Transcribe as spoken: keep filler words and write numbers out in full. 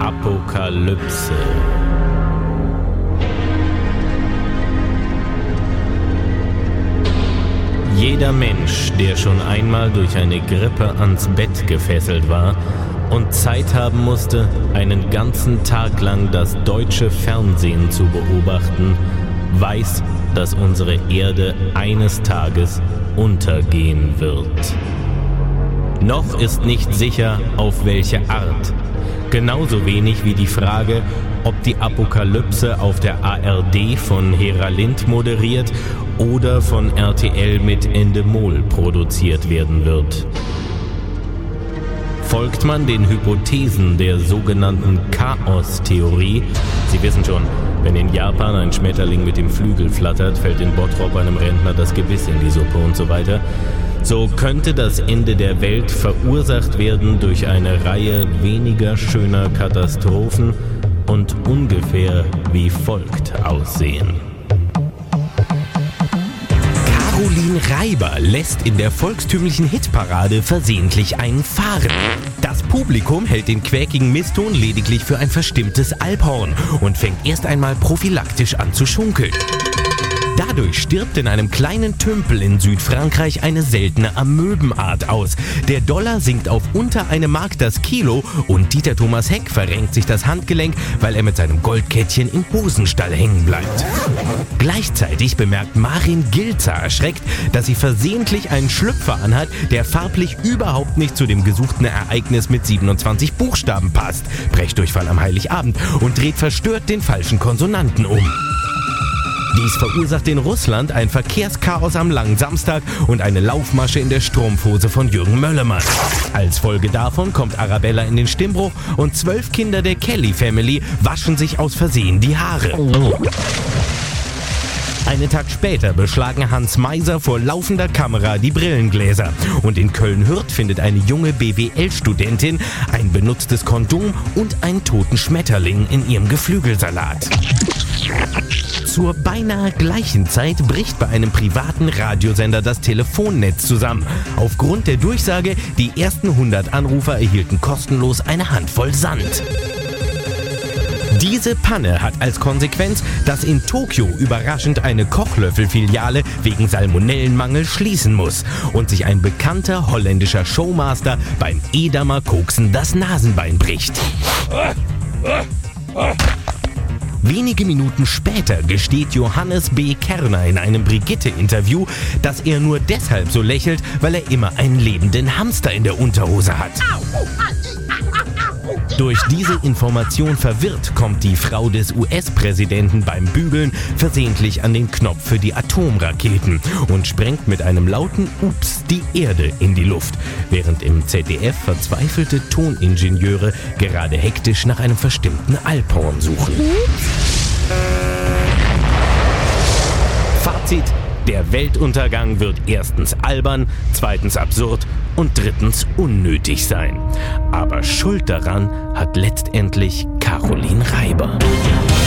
Apokalypse. Jeder Mensch, der schon einmal durch eine Grippe ans Bett gefesselt war und Zeit haben musste, einen ganzen Tag lang das deutsche Fernsehen zu beobachten, weiß, dass unsere Erde eines Tages untergehen wird. Noch ist nicht sicher, auf welche Art. Genauso wenig wie die Frage, ob die Apokalypse auf der A R D von Hera Lind moderiert oder von R T L mit Endemol produziert werden wird. Folgt man den Hypothesen der sogenannten Chaos-Theorie, Sie wissen schon, wenn in Japan ein Schmetterling mit dem Flügel flattert, fällt in Bottrop einem Rentner das Gebiss in die Suppe und so weiter, so könnte das Ende der Welt verursacht werden durch eine Reihe weniger schöner Katastrophen und ungefähr wie folgt aussehen. Caroline Reiber lässt in der volkstümlichen Hitparade versehentlich einen fahren. Das Publikum hält den quäkigen Misston lediglich für ein verstimmtes Alphorn und fängt erst einmal prophylaktisch an zu schunkeln. Dadurch stirbt in einem kleinen Tümpel in Südfrankreich eine seltene Amöbenart aus. Der Dollar sinkt auf unter eine Mark das Kilo und Dieter Thomas Heck verrenkt sich das Handgelenk, weil er mit seinem Goldkettchen im Hosenstall hängen bleibt. Gleichzeitig bemerkt Marin Gilzer erschreckt, dass sie versehentlich einen Schlüpfer anhat, der farblich überhaupt nicht zu dem gesuchten Ereignis mit siebenundzwanzig Buchstaben passt, Brechdurchfall am Heiligabend, und dreht verstört den falschen Konsonanten um. Dies verursacht in Russland ein Verkehrschaos am langen Samstag und eine Laufmasche in der Strumpfhose von Jürgen Möllermann. Als Folge davon kommt Arabella in den Stimmbruch und zwölf Kinder der Kelly Family waschen sich aus Versehen die Haare. Einen Tag später beschlagen Hans Meiser vor laufender Kamera die Brillengläser. Und in Köln-Hürth findet eine junge B W L-Studentin ein benutztes Kondom und einen toten Schmetterling in ihrem Geflügelsalat. Zur beinahe gleichen Zeit bricht bei einem privaten Radiosender das Telefonnetz zusammen. Aufgrund der Durchsage, die ersten hundert Anrufer erhielten kostenlos eine Handvoll Sand. Diese Panne hat als Konsequenz, dass in Tokio überraschend eine Kochlöffel-Filiale wegen Salmonellenmangel schließen muss und sich ein bekannter holländischer Showmaster beim Edamer Koksen das Nasenbein bricht. Wenige Minuten später gesteht Johannes B. Kerner in einem Brigitte-Interview, dass er nur deshalb so lächelt, weil er immer einen lebenden Hamster in der Unterhose hat. Durch diese Information verwirrt, kommt die Frau des U S-Präsidenten beim Bügeln versehentlich an den Knopf für die Atomraketen und sprengt mit einem lauten Ups die Erde in die Luft, während im Z D F verzweifelte Toningenieure gerade hektisch nach einem verstimmten Alphorn suchen. Fazit: Der Weltuntergang wird erstens albern, zweitens absurd und drittens unnötig sein. Aber Schuld daran hat letztendlich Caroline Reiber.